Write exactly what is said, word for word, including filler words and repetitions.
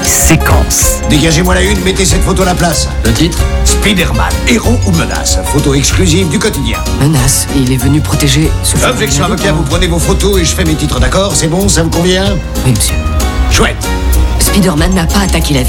séquence. Dégagez-moi la une, mettez cette photo à la place. Le titre ? Spider-Man, héros ou menace. Photo exclusive du quotidien. Menace, il est venu protéger ce... Objection avocat, vous prenez vos photos et je fais mes titres, d'accord? C'est bon, ça vous convient? Oui, monsieur. Chouette. Spider-Man n'a pas attaqué la